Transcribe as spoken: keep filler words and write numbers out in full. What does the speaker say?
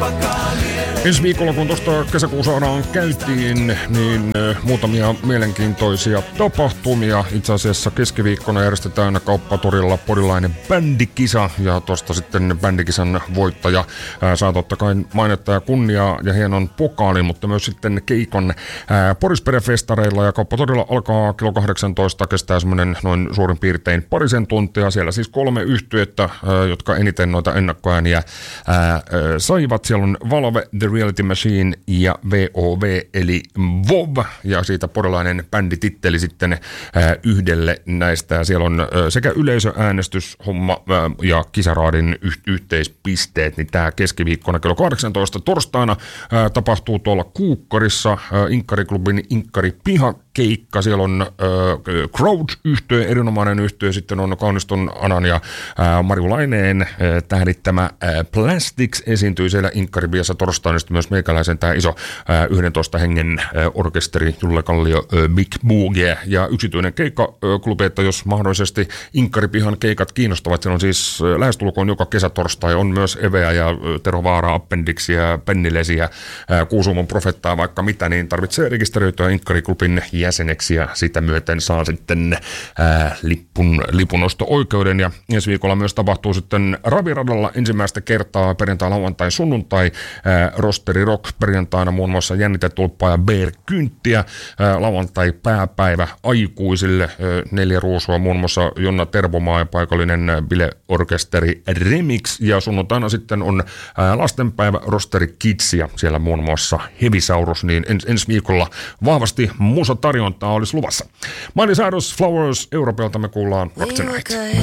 Ensi viikolla, kun tuosta kesäkuun saadaan käyntiin, niin muutamia mielenkiintoisia tapahtumia. Itse asiassa keskiviikkona järjestetään Kauppatorilla porilainen bändikisa, ja tuosta sitten bändikisan voittaja ää, saa totta kai mainetta ja kunniaa ja hienon pokaalin, mutta myös sitten keikon Porisperefestareilla, ja Kauppatorilla alkaa kello kahdeksantoista, kestää semmoinen noin suurin piirtein parisen tuntia. Siellä siis kolme yhtyettä, ää, jotka eniten noita ennakkoääniä ää, ää, saivat. Siellä on Valve, The Reality Machine ja V O V eli V O V, ja siitä porilainen bändititteli sitten ää, yhdelle näistä. Siellä on ää, sekä yleisöäänestyshomma ää, ja kisaraadin yh- yhteispisteet, niin tämä keskiviikkona kello kahdeksantoista. Torstaina ää, tapahtuu tuolla Kuukkarissa ää, Inkkariklubin Inkkari Pihakeikka. Siellä on ää, Crowd-yhtye, erinomainen yhtye, sitten on Kauniston Anan ja ää, Marju Laineen ää, tähdittämä ää, Plastics esiintyy siellä Inkkaripiassa torstaina. Sitten myös meikäläisen tämä iso ää, yhdentoista hengen ää, orkesteri Julle Kallio ää, Big Boogie ja yksityinen keikkaklubi, että jos mahdollisesti Inkkaripihan keikat kiinnostavat, siellä on siis ää, lähestulkoon joka kesä torstai, on myös Eveä ja ää, Tero Vaaraa, Appendixia, Pennilesiä, ää, Kuusumon Profettaa, vaikka mitä, niin tarvitsee rekisteröityä Inkkariklubin jäseneksi ja sitä myöten saa sitten ää, lippun, lipunosto-oikeuden. Ja ensi viikolla myös tapahtuu sitten Raviradalla ensimmäistä kertaa perjantai, lauantai, sunnuntai ää, Rosteri Rock, perjantaina muun muassa Jännitetulppaa ja Bear Kynttiä, ää, lauantai pääpäivä aikuisille, ää, neljä ruusua, muun muassa Jonna Tervomaa ja paikallinen bileorkesteri Remix, ja sunnuntaina sitten on ää, lastenpäivä Rosteri Kidsia, siellä muun muassa Hevisaurus, niin ens, ensi viikolla vahvasti musatarjontaa olisi luvassa. Miley Cyrus, Flowers, Euroopalta me kuullaan Rock Tonight.